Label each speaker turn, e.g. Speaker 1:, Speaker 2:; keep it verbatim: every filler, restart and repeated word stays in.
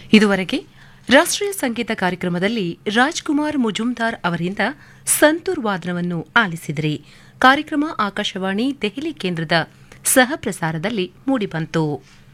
Speaker 1: ಇದುವರೆಗೆ ರಾಷ್ಟ್ರೀಯ ಸಂಗೀತ ಕಾರ್ಯಕ್ರಮದಲ್ಲಿ ರಾಜ್ಕುಮಾರ್ ಮುಜುಮ್ದಾರ್ ಅವರಿಂದ ಸಂತೂರ್ ವಾದನವನ್ನು ಆಲಿಸಿದಿರಿ. ಕಾರ್ಯಕ್ರಮ ಆಕಾಶವಾಣಿ ದೆಹಲಿ ಕೇಂದ್ರದ ಸಹ ಪ್ರಸಾರದಲ್ಲಿ ಮೂಡಿಬಂತು.